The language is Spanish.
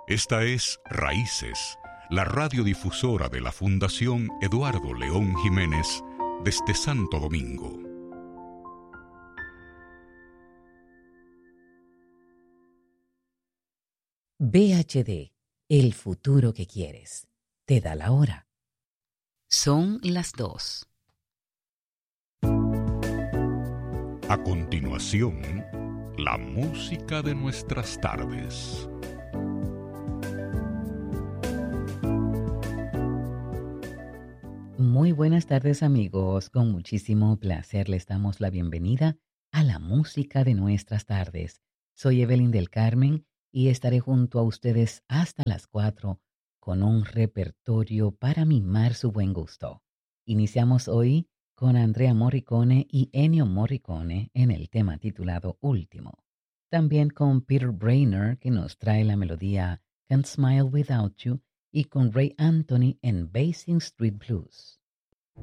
Esta es Raíces, la radiodifusora de la Fundación Eduardo León Jiménez desde Santo Domingo. VHD, el futuro que quieres. Te da la hora. Son las 2. A continuación, la música de nuestras tardes. Muy buenas tardes, amigos. Con muchísimo placer les damos la bienvenida a la música de nuestras tardes. Soy Evelyn del Carmen y estaré junto a ustedes hasta las 4 con un repertorio para mimar su buen gusto. Iniciamos hoy con Andrea Morricone y Ennio Morricone en el tema titulado Último. También con Peter Brainer, que nos trae la melodía Can't Smile Without You, y con Ray Anthony en Basing Street Blues.